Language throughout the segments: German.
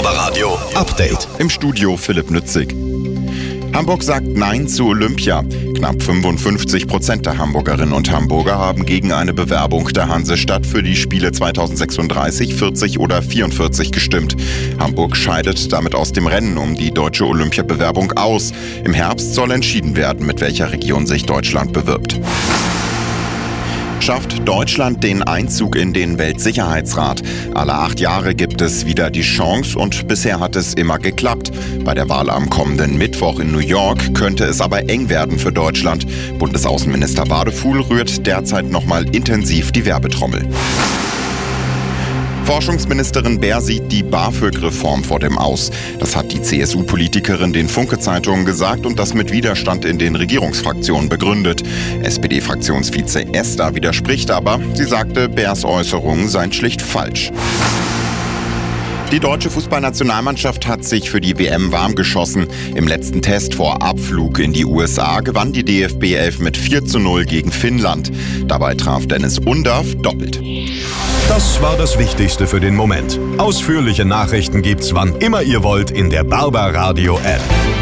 Barbaradio Update. Im Studio Philipp Nützig. Hamburg sagt Nein zu Olympia. Knapp 55% der Hamburgerinnen und Hamburger haben gegen eine Bewerbung der Hansestadt für die Spiele 2036, 40 oder 44 gestimmt. Hamburg scheidet damit aus dem Rennen um die deutsche Olympiabewerbung aus. Im Herbst soll entschieden werden, mit welcher Region sich Deutschland bewirbt. Schafft Deutschland den Einzug in den Weltsicherheitsrat? Alle 8 Jahre gibt es wieder die Chance und bisher hat es immer geklappt. Bei der Wahl am kommenden Mittwoch in New York könnte es aber eng werden für Deutschland. Bundesaußenminister Wadefuhl rührt derzeit nochmal intensiv die Werbetrommel. Forschungsministerin Baer sieht die BAföG-Reform vor dem Aus. Das hat die CSU-Politikerin den Funke-Zeitungen gesagt und das mit Widerstand in den Regierungsfraktionen begründet. SPD-Fraktionsvize Esther widerspricht aber. Sie sagte, Baers Äußerungen seien schlicht falsch. Die deutsche Fußballnationalmannschaft hat sich für die WM warm geschossen. Im letzten Test vor Abflug in die USA gewann die DFB 11 mit 4:0 gegen Finnland. Dabei traf Dennis Undav doppelt. Das war das Wichtigste für den Moment. Ausführliche Nachrichten gibt's wann immer ihr wollt in der Barbaradio App.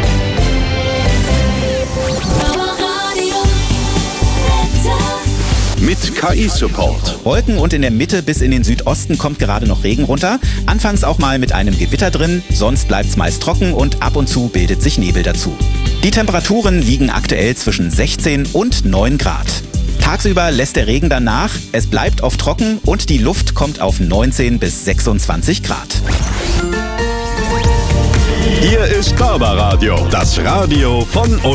Mit KI-Support. Wolken und in der Mitte bis in den Südosten kommt gerade noch Regen runter. Anfangs auch mal mit einem Gewitter drin, sonst bleibt's meist trocken und ab und zu bildet sich Nebel dazu. Die Temperaturen liegen aktuell zwischen 16 und 9 Grad. Tagsüber lässt der Regen dann nach, es bleibt oft trocken und die Luft kommt auf 19 bis 26 Grad. Hier ist Barbaradio, das Radio von